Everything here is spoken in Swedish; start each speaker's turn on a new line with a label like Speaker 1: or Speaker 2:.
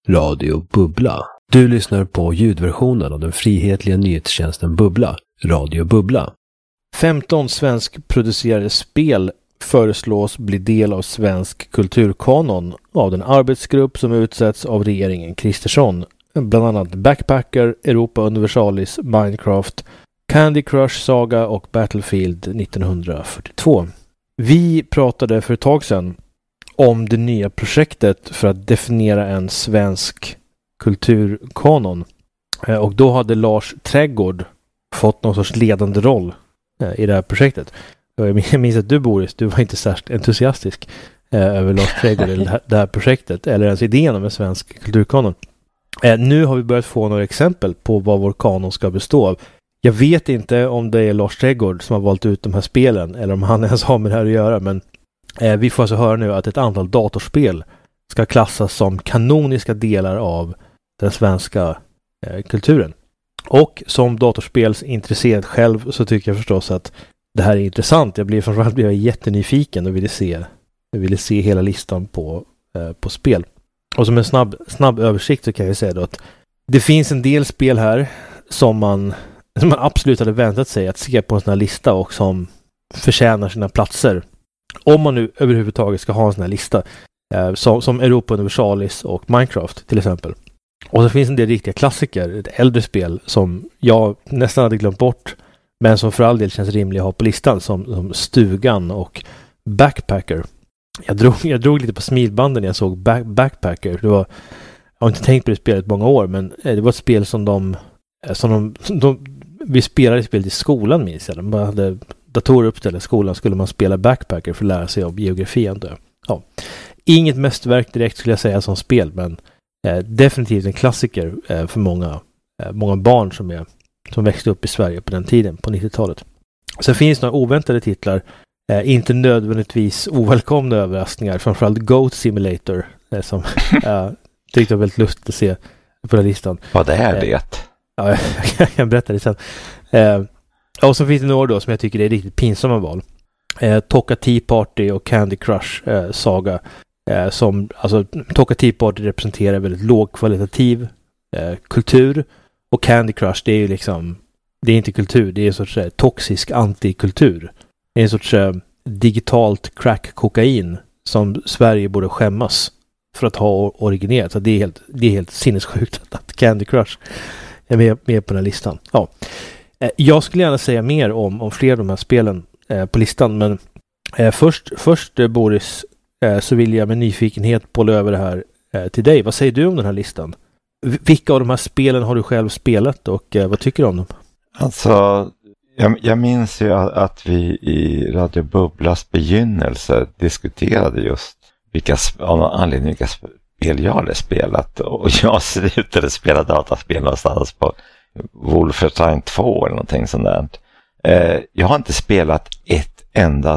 Speaker 1: Radio Bubbla. Du lyssnar på ljudversionen av den frihetliga nyhetstjänsten Bubbla, Radio Bubbla.
Speaker 2: 15 svenskproducerade spel föreslås bli del av svensk kulturkanon av den arbetsgrupp som utsätts av regeringen Kristersson. Bland annat Backpacker, Europa Universalis, Minecraft, Candy Crush Saga och Battlefield 1942. Vi pratade för ett tag sedan om det nya projektet för att definiera en svensk kulturkanon. Och då hade Lars Trädgård fått någon sorts ledande roll i det här projektet. Jag minns att du, Boris, du var inte särskilt entusiastisk över Lars Trädgård i det här projektet eller ens idén om en svensk kulturkanon. Nu har vi börjat få några exempel på vad vår kanon ska bestå av. Jag vet inte om det är Lars Trädgård som har valt ut de här spelen eller om han ens har med det här att göra, men vi får alltså höra nu att ett antal datorspel ska klassas som kanoniska delar av den svenska kulturen. Och som datorspelsintresserad själv så tycker jag förstås att det här är intressant. Framförallt blev jag jättenyfiken och ville se hela listan på spel. Och som en snabb översikt så kan jag säga då att det finns en del spel här som man absolut hade väntat sig att se på en sån här lista och som förtjänar sina platser. Om man nu överhuvudtaget ska ha en sån här lista som Europa Universalis och Minecraft till exempel. Och så finns en del riktiga klassiker, ett äldre spel som jag nästan hade glömt bort men som för all del känns rimligt att ha på listan som Stugan och Backpacker. Jag drog lite på smilbanden när jag såg Backpacker. Jag har inte tänkt på det spelet många år, men det var ett spel som vi spelade spelet i skolan, minns jag. Man hade datorer uppställda i skolan, skulle man spela Backpacker för att lära sig om geografi. Ja. Inget mästerverk direkt skulle jag säga som spel, men definitivt en klassiker för många barn som växte upp i Sverige på den tiden, på 90-talet. Sen finns några oväntade titlar, inte nödvändigtvis ovälkomna överraskningar, framförallt Goat Simulator som jag tyckte var väldigt lustigt att se på den listan.
Speaker 3: Vad är det?
Speaker 2: Ja, jag kan berätta det sen. Och så finns det några då som jag tycker är riktigt pinsamma val. Tokka Tea Party och Candy Crush Saga. Tokka Tea Party representerar väldigt lågkvalitativ kultur, och Candy Crush det är ju liksom, det är inte kultur, det är en sorts toxisk antikultur. Det är en sorts digitalt crack-kokain som Sverige borde skämmas för att ha originerat. Så det är helt sinnessjukt att Candy Crush är med på den här listan. Ja. Jag skulle gärna säga mer om fler av de här spelen på listan, men först Boris, så vill jag med nyfikenhet bolla över det här till dig. Vad säger du om den här listan? Vilka av de här spelen har du själv spelat och vad tycker du om dem?
Speaker 3: Alltså, jag minns ju att vi i Radio Bubblas begynnelse diskuterade just vilka spel jag hade spelat, och jag slutade spela dataspel någonstans på Wolfenstein 2 eller någonting sånt där. Jag har inte spelat ett enda